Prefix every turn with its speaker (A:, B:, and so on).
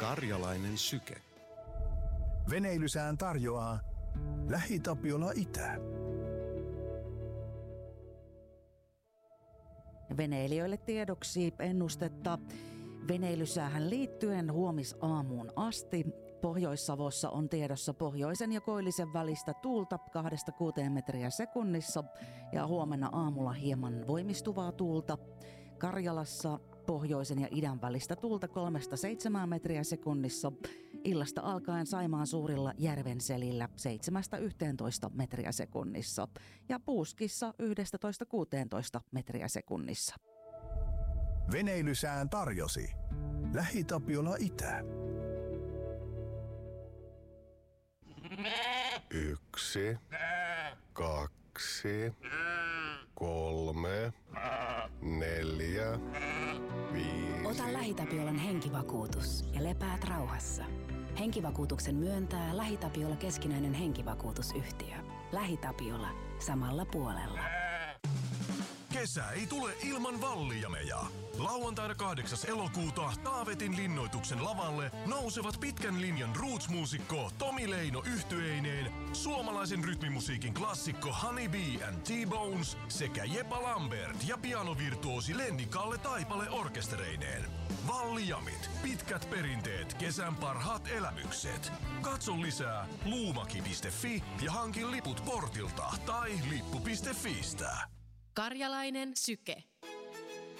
A: Karjalainen syke.
B: Veneilysään tarjoaa LähiTapiola Itä.
C: Veneilijöille tiedoksi ennustetta veneilysäähän liittyen huomisaamuun asti. Pohjois-Savossa on tiedossa pohjoisen ja koillisen välistä tuulta 2-6 metriä sekunnissa ja huomenna aamulla hieman voimistuvaa tuulta. Karjalassa pohjoisen ja idän välistä tuulta 3-7 metriä sekunnissa. Illasta alkaen Saimaan suurilla järvenselillä 7-11 metriä sekunnissa ja Puuskissa 11-16 metriä sekunnissa.
B: Veneilysään tarjosi LähiTapiola Itä.
D: 1, 2, 3, 4, 5.
E: Ota LähiTapiolan henkivakuutus ja lepäät rauhassa. Henkivakuutuksen myöntää LähiTapiola keskinäinen henkivakuutusyhtiö. LähiTapiola. Samalla puolella.
F: Kesä ei tule ilman Valliameja. Lauantaina 8. elokuuta Taavetin linnoituksen lavalle nousevat pitkän linjan roots-muusikko Tomi Leino yhtyeineen, suomalaisen rytmimusiikin klassikko Honey Bee and T-Bones sekä Jepa Lambert ja pianovirtuosi Lenni-Kalle Taipale orkestereineen. Valliamit, pitkät perinteet, kesän parhaat elämykset. Katso lisää luumaki.fi ja hankin liput portilta tai lippu.fiistä.
G: Karjalainen syke.